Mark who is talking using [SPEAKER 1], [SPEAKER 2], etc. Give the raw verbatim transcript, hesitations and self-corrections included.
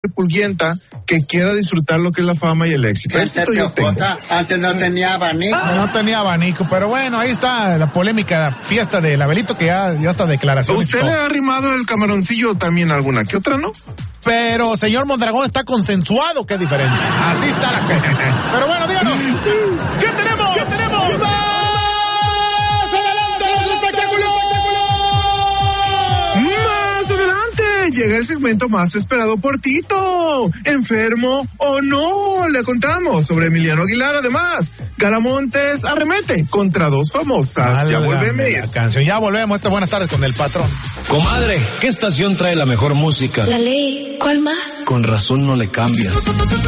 [SPEAKER 1] pulguienta que quiera disfrutar lo que es la fama y el éxito.
[SPEAKER 2] Este yo antes no tenía abanico.
[SPEAKER 3] Ah. No tenía abanico, pero bueno, ahí está la polémica fiesta de Abelito, que ya, ya está declaración.
[SPEAKER 1] ¿Usted le ha arrimado el camaroncillo también alguna que otra, no?
[SPEAKER 3] Pero, señor Mondragón, está consensuado, que es diferente. Así está la cosa. Pero bueno, díganos, ¿qué tenemos? ¿Qué tenemos? ¡Más adelante los espectáculos!
[SPEAKER 1] ¡Más adelante! Llega el segmento más esperado por Tito. ¿Enfermo o no? Le contamos sobre Emiliano Aguilar. Además, Garamontes arremete contra dos famosas. Ya volvemos.
[SPEAKER 3] La canción. Ya volvemos. Estas buenas tardes con el patrón.
[SPEAKER 4] Comadre, ¿qué estación trae la mejor música?
[SPEAKER 5] La Ley. ¿Cuál más?
[SPEAKER 4] Con razón no le cambias.